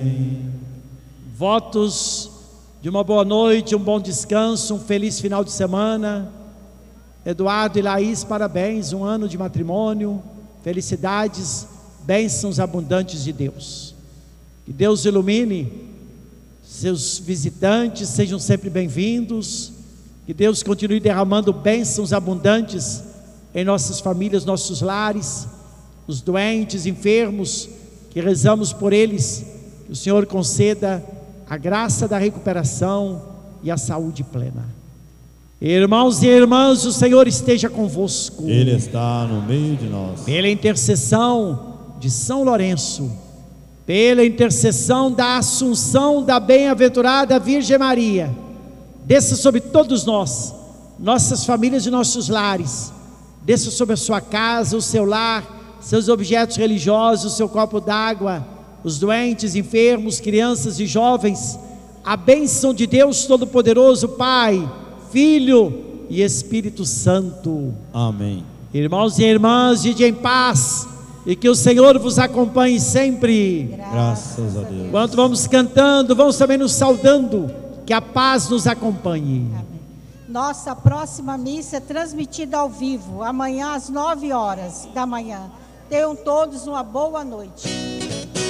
Votos de uma boa noite, um bom descanso, um feliz final de semana. Eduardo e Laís, parabéns, um ano de matrimônio, felicidades, bênçãos abundantes de Deus. Que Deus ilumine seus visitantes, sejam sempre bem-vindos. Que Deus continue derramando bênçãos abundantes em nossas famílias, nossos lares, os doentes, enfermos, que rezamos por eles, que o Senhor conceda a graça da recuperação e a saúde plena. Irmãos e irmãs, o Senhor esteja convosco. Ele está no meio de nós. Pela intercessão de São Lourenço, pela intercessão da Assunção da bem-aventurada Virgem Maria, desça sobre todos nós, nossas famílias e nossos lares, desça sobre a sua casa, o seu lar, seus objetos religiosos, o seu copo d'água, os doentes, enfermos, crianças e jovens, a bênção de Deus Todo-Poderoso, Pai, Filho e Espírito Santo. Amém. Irmãos e irmãs, ide em paz e que o Senhor vos acompanhe sempre. Graças a Deus. Enquanto vamos cantando, vamos também nos saudando, que a paz nos acompanhe. Amém. Nossa próxima missa é transmitida ao vivo, amanhã às 9 horas da manhã. Tenham todos uma boa noite.